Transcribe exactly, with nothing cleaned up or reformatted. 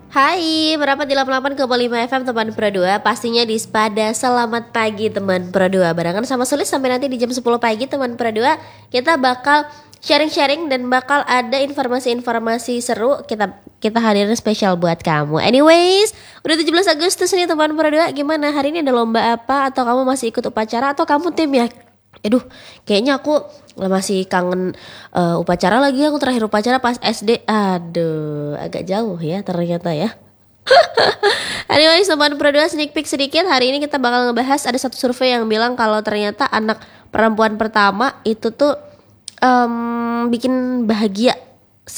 Hai, merapat di delapan puluh delapan koma lima F M teman Pro dua. Pastinya di Spada. Selamat pagi teman Pro dua. Barengan sama Sulis sampai nanti di jam sepuluh pagi teman Pro dua. Kita bakal sharing-sharing dan bakal ada informasi-informasi seru. Kita kita hadirin spesial buat kamu. Anyways, udah tujuh belas Agustus nih teman Pro dua. Gimana hari ini, ada lomba apa, atau kamu masih ikut upacara, atau kamu tim ya? Aduh, kayaknya aku masih kangen uh, upacara lagi. Aku terakhir upacara pas S D. Aduh, agak jauh ya ternyata ya. Anyways, teman Pro dua, sneak peek sedikit. Hari ini kita bakal ngebahas, ada satu survei yang bilang kalau ternyata anak perempuan pertama itu tuh um, bikin bahagia